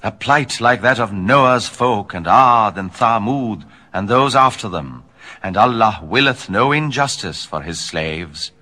a plight like that of Noah's folk and Ad and Thamud and those after them, and Allah willeth no injustice for his slaves.